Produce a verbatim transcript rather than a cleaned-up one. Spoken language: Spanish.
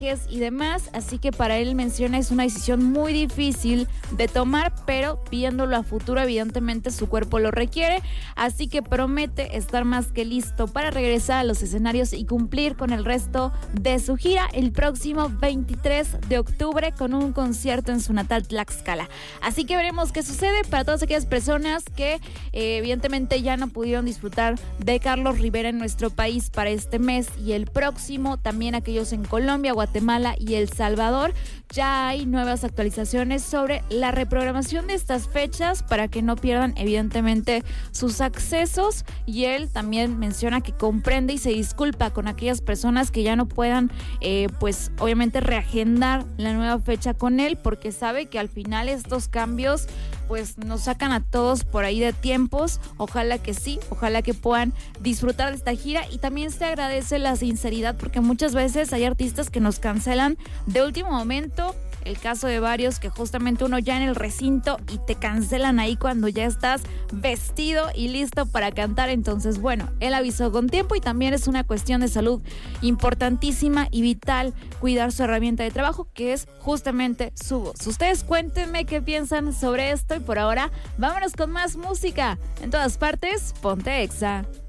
y demás, así que para él menciona es una decisión muy difícil de tomar, pero viéndolo a futuro evidentemente su cuerpo lo requiere, así que promete estar más que listo para regresar a los escenarios y cumplir con el resto de su gira el próximo veintitrés de octubre con un concierto en su natal Tlaxcala. Así que veremos qué sucede para todas aquellas personas que eh, evidentemente ya no pudieron disfrutar de Carlos Rivera en nuestro país para este mes y el próximo, también aquellos en Colombia, Guatemala Guatemala y El Salvador. Ya hay nuevas actualizaciones sobre la reprogramación de estas fechas para que no pierdan evidentemente sus accesos, y él también menciona que comprende y se disculpa con aquellas personas que ya no puedan eh, pues obviamente reagendar la nueva fecha con él, porque sabe que al final estos cambios pues nos sacan a todos por ahí de tiempos. Ojalá que sí, ojalá que puedan disfrutar de esta gira, y también se agradece la sinceridad porque muchas veces hay artistas que nos cancelan de último momento. El caso de varios que justamente uno ya en el recinto y te cancelan ahí cuando ya estás vestido y listo para cantar. Entonces, bueno, él avisó con tiempo, y también es una cuestión de salud importantísima y vital cuidar su herramienta de trabajo, que es justamente su voz. Ustedes cuéntenme qué piensan sobre esto, y por ahora vámonos con más música. En todas partes, ponte Exa.